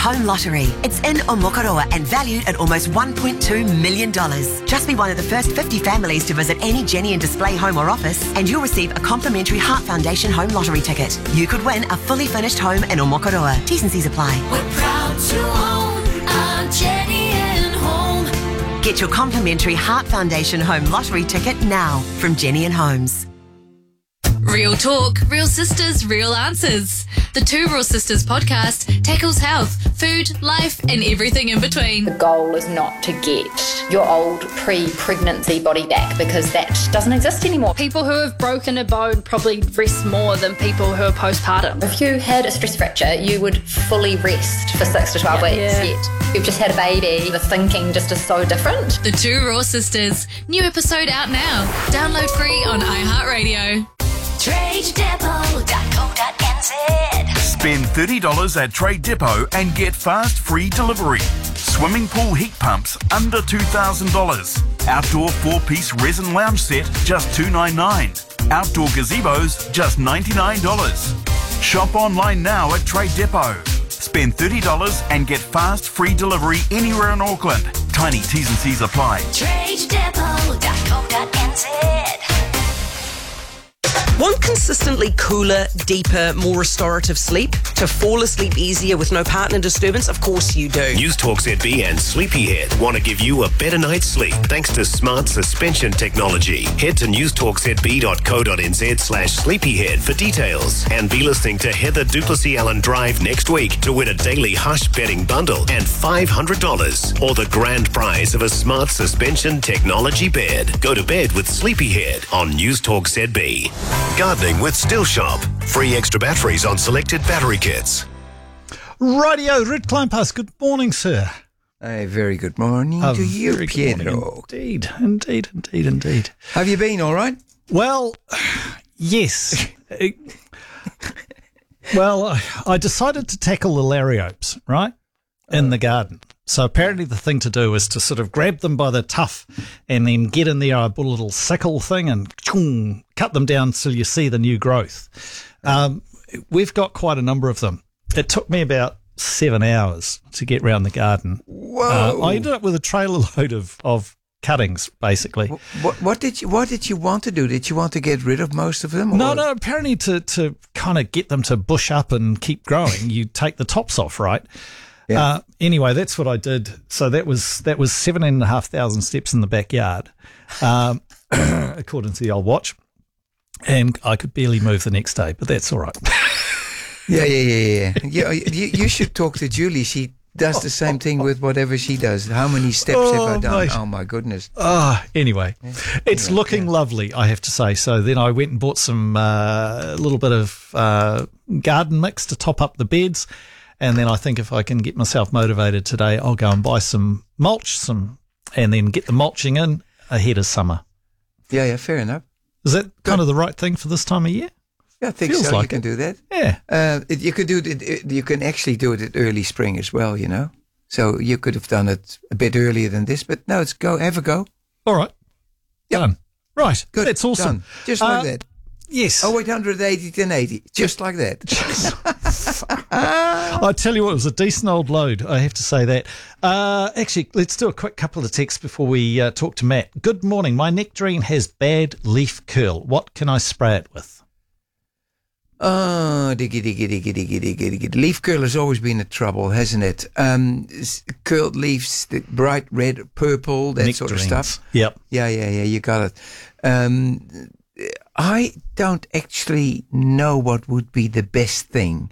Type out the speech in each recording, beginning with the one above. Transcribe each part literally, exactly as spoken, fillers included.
Home Lottery. It's in Omokoroa and valued at almost one point two million dollars. Just be one of the first fifty families to visit any Jenny and Display home or office, and you'll receive a complimentary Heart Foundation Home Lottery ticket. You could win a fully furnished home in Omokoroa. T's and C's apply. We're proud to own a Jenny and Home. Get your complimentary Heart Foundation Home Lottery ticket now from Jenny and Homes. Real talk, real sisters, real answers. The Two Real Sisters podcast tackles health, food, life, and everything in between. The goal is not to get your old pre-pregnancy body back, because that doesn't exist anymore. People who have broken a bone probably rest more than people who are postpartum. If you had a stress fracture, you would fully rest for six to twelve yeah, weeks. Yeah. Yet you've just had a baby. The thinking just is so different. The Two Raw Sisters. New episode out now. Download free on iHeartRadio. trade depot dot co dot n z. Spend thirty dollars at Trade Depot and get fast free delivery. Swimming pool heat pumps under two thousand dollars. Outdoor four-piece resin lounge set just two hundred ninety-nine dollars. Outdoor gazebos just ninety-nine dollars. Shop online now at Trade Depot. Spend thirty dollars and get fast free delivery anywhere in Auckland. Tiny T's and C's apply. trade depot dot co dot n z. Want consistently cooler, deeper, more restorative sleep? To fall asleep easier with no partner disturbance? Of course you do. News Talk Z B and Sleepyhead want to give you a better night's sleep thanks to smart suspension technology. Head to news talk z b dot co dot n z slash sleepyhead for details, and be listening to Heather Duplessis Allen Drive next week to win a daily Hush bedding bundle and five hundred dollars, or the grand prize of a smart suspension technology bed. Go to bed with Sleepyhead on News Talk Z B. Gardening with Still Shop. Free extra batteries on selected battery kits. Radio, Red Kleinpass, good morning, sir. A very good morning A to you, very good Pietro. morning Indeed, indeed, indeed, indeed. Have you been all right? Well, yes. It- well, I- I decided to tackle the Lariopes, right, in the garden. So apparently the thing to do is to sort of grab them by the tuft and then get in there. I bought a little sickle thing and choom, cut them down so you see the new growth. Um, we've got quite a number of them. It took me about seven hours to get round the garden. Whoa! Uh, I ended up with a trailer load of, of cuttings, basically. What, what did you What did you want to do? Did you want to get rid of most of them? No, or? no. Apparently, to to kind of get them to bush up and keep growing, you take the tops off, right? Yeah. Uh, anyway, that's what I did. So that was that was seven and a half thousand steps in the backyard, um, according to the old watch, and I could barely move the next day, but that's all right. Yeah, yeah, yeah, yeah. yeah you, you should talk to Julie. She does the same thing with whatever she does. How many steps Oh, have I done? mate. Oh, my goodness. Ah, anyway, Yeah. it's Anyway, looking yeah. lovely, I have to say. So then I went and bought some a uh, little bit of uh, garden mix to top up the beds. And then I think if I can get myself motivated today, I'll go and buy some mulch, some, and then get the mulching in ahead of summer. Yeah, yeah, fair enough. Is that kind of the right thing for this time of year? Yeah, I think Feels so. like you can it. do that. Yeah. Uh, it, you could do it, it. You can actually do it at early spring as well. You know, so you could have done it a bit earlier than this. But no, it's go. Have a go. All right. Yep. Done. Right. Good. That's awesome. Done. Just like Uh, that. Yes. Oh, eight hundred eighty to eighty. Just like that. I tell you what, it was a decent old load, I have to say that. Uh, actually, let's do a quick couple of texts before we uh, talk to Matt. Good morning. My nectarine has bad leaf curl. What can I spray it with? Oh, diggy, diggy, diggy, diggy, diggy, diggy. Leaf curl has always been a trouble, hasn't it? Um, s- curled leaves, the bright red, purple, that sort of Nectarines. stuff. Yep. Yeah, yeah, yeah, you got it. Um, I don't actually know what would be the best thing.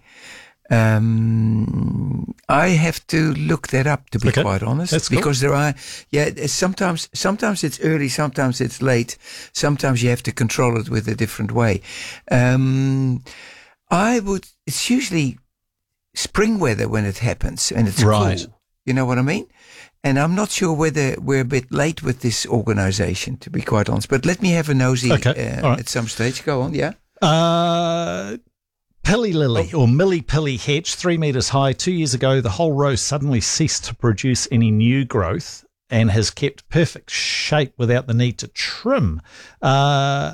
Um, I have to look that up, to be Okay. quite honest, That's cool. because there are, yeah, sometimes, sometimes it's early, sometimes it's late, sometimes you have to control it with a different way. Um, I would, it's usually spring weather when it happens and it's Right. cool. You know what I mean? And I'm not sure whether we're a bit late with this organization, to be quite honest, but let me have a nosy Okay. uh, All right. at some stage. Go on, yeah. Uh, Pilly Lily Oh. or Millie Pilly hedge, three metres high. Two years ago, the whole row suddenly ceased to produce any new growth and has kept perfect shape without the need to trim. Uh,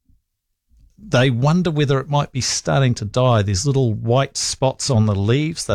they wonder whether it might be starting to die. There's little white spots on the leaves.